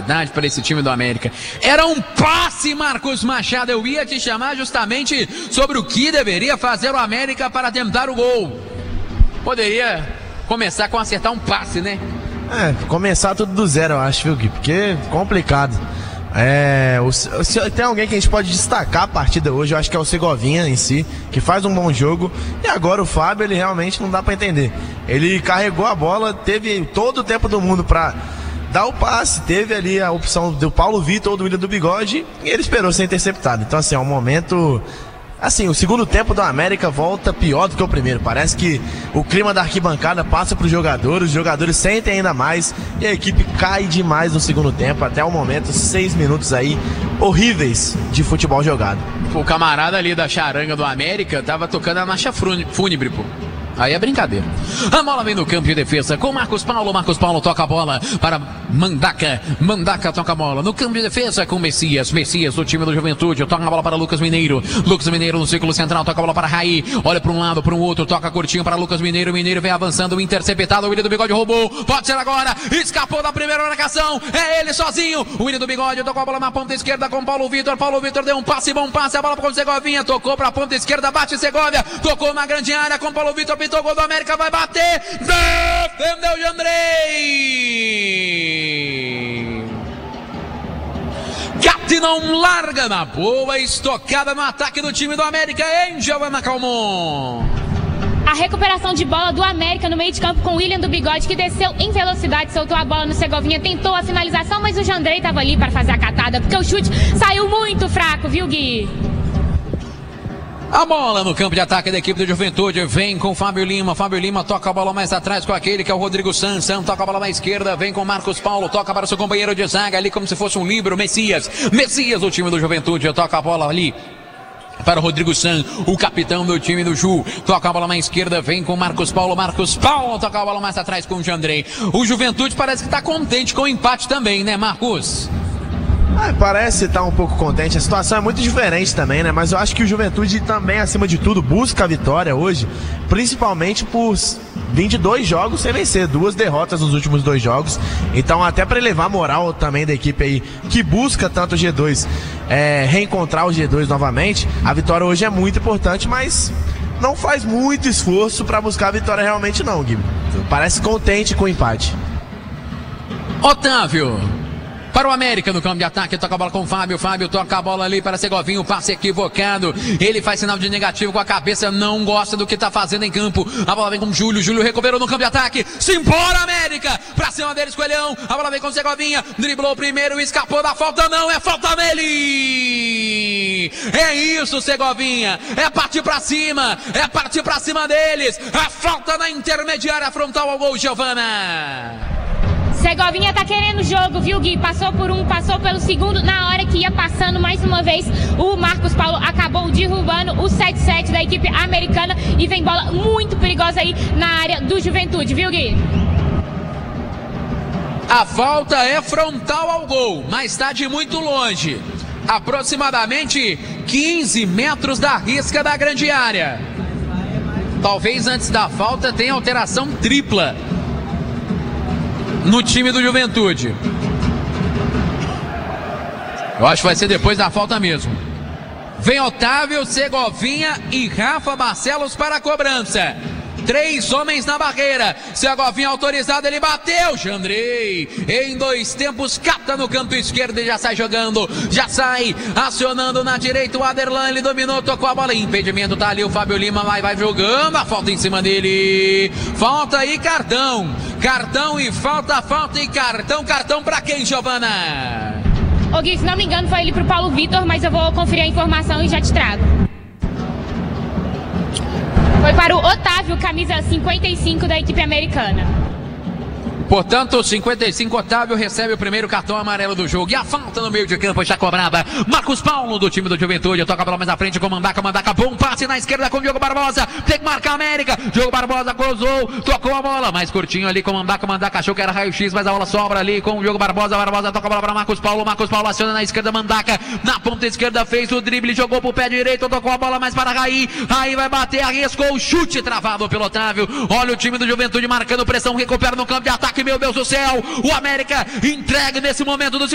qualidade para esse time do América. Era um passe, Marcos Machado. Eu ia te chamar justamente sobre o que deveria fazer o América para tentar o gol. Poderia começar com acertar um passe, né? Começar tudo do zero, eu acho, viu, Gui? Porque é complicado. Se tem alguém que a gente pode destacar a partida hoje, eu acho que é o Segovinha em si, que faz um bom jogo. E agora o Fábio, ele realmente não dá pra entender. Ele carregou a bola, teve todo o tempo do mundo pra dar o passe, teve ali a opção do Paulo Vitor ou do William do Bigode, e ele esperou ser interceptado. Então, assim, é um momento... Assim, o segundo tempo do América volta pior do que o primeiro. Parece que o clima da arquibancada passa para os jogadores sentem ainda mais e a equipe cai demais no segundo tempo. Até o momento, 6 minutos aí horríveis de futebol jogado. O camarada ali da charanga do América tava tocando a marcha fúnebre, pô. Aí é brincadeira. A bola vem no campo de defesa com Marcos Paulo. Marcos Paulo toca a bola para Mandaca. Mandaca toca a bola no campo de defesa com Messias. Messias do time do Juventude. Toca a bola para Lucas Mineiro. Lucas Mineiro no círculo central. Toca a bola para Raí. Olha para um lado, para um outro. Toca curtinho para Lucas Mineiro. Mineiro vem avançando. Interceptado. O William do Bigode roubou. Pode ser agora. Escapou da primeira marcação. É ele sozinho. O William do Bigode tocou a bola na ponta esquerda com Paulo Vitor. Paulo Vitor deu um passe, bom passe. A bola para o Segovinha. Tocou para a ponta esquerda. Bate Segovia. Tocou na grande área com Paulo Vitor. Pintou o gol do América, vai bater, defendeu Jandrei. Gatti não larga na boa estocada no ataque do time do América, hein, Giovana Calmon? A recuperação de bola do América no meio de campo com o William do Bigode, que desceu em velocidade, soltou a bola no Segovinha, tentou a finalização, mas o Jandrei estava ali para fazer a catada, porque o chute saiu muito fraco, viu, Gui? A bola no campo de ataque da equipe do Juventude vem com Fábio Lima. Fábio Lima toca a bola mais atrás com aquele que é o Rodrigo Sansan. Toca a bola na esquerda, vem com Marcos Paulo. Toca para o seu companheiro de zaga ali como se fosse um líbero, Messias. Messias, o time do Juventude, toca a bola ali para o Rodrigo San, o capitão do time do Ju. Toca a bola na esquerda, vem com Marcos Paulo. Marcos Paulo toca a bola mais atrás com o Jandrei. O Juventude parece que está contente com o empate também, né, Marcos? Parece estar um pouco contente. A situação é muito diferente também, né? Mas eu acho que o Juventude também, acima de tudo, busca a vitória hoje, principalmente por 22 jogos sem vencer, 2 derrotas nos últimos 2 jogos. Então, até para elevar a moral também da equipe aí, que busca tanto o G2, reencontrar o G2 novamente, a vitória hoje é muito importante, mas não faz muito esforço para buscar a vitória realmente não, Gui. Parece contente com o empate. Otávio para o América no campo de ataque, toca a bola com o Fábio. Fábio toca a bola ali para Segovinho, passe equivocado. Ele faz sinal de negativo com a cabeça, não gosta do que está fazendo em campo. A bola vem com o Júlio. Júlio recuperou no campo de ataque. Simbora, América! Pra cima deles, Coelhão. A bola vem com o Segovinha. Driblou primeiro, escapou da falta. Não, é falta nele! É isso, Segovinha. É partir pra cima. É partir pra cima deles. A falta na intermediária frontal ao gol, Giovana. Segovinha tá querendo o jogo, viu, Gui? Passou por um, passou pelo segundo. Na hora que ia passando mais uma vez, o Marcos Paulo acabou derrubando o 7-7 da equipe americana. E vem bola muito perigosa aí na área do Juventude, viu, Gui? A falta é frontal ao gol, mas está de muito longe. Aproximadamente 15 metros da risca da grande área. Talvez antes da falta tenha alteração tripla no time do Juventude. Eu acho que vai ser depois da falta mesmo. Vem Otávio, Segovinha e Rafa Barcelos para a cobrança. 3 homens na barreira. Segovinha autorizado, ele bateu. Jandrei em 2 tempos, cata no canto esquerdo e já sai jogando. Já sai acionando na direita o Aderlan. Ele dominou, tocou a bola. Impedimento, tá ali o Fábio Lima. Vai jogando. A falta em cima dele. Falta e cartão. Cartão e falta e cartão. Cartão pra quem, Giovana? Ô Gui, se não me engano foi ele pro Paulo Vitor, mas eu vou conferir a informação e já te trago. Foi para o Otávio, camisa 55 da equipe americana. Portanto, 55, Otávio recebe o primeiro cartão amarelo do jogo. E a falta no meio de campo está cobrada. Marcos Paulo, do time do Juventude, toca a bola mais à frente com Mandaca. Mandaca, bom passe na esquerda com o Diogo Barbosa. Tem que marcar a América. Diogo Barbosa cruzou, tocou a bola. Mais curtinho ali com o Mandaca. Mandaca achou que era raio-x, mas a bola sobra ali com o Diogo Barbosa. Barbosa toca a bola para Marcos Paulo. Marcos Paulo aciona na esquerda, Mandaca. Na ponta esquerda fez o drible, jogou pro pé direito, tocou a bola mais para Raí. Raí vai bater, arriscou o chute travado pelo Otávio. Olha o time do Juventude marcando pressão, recupera no campo de ataque. Meu Deus do céu, o América entrega nesse momento do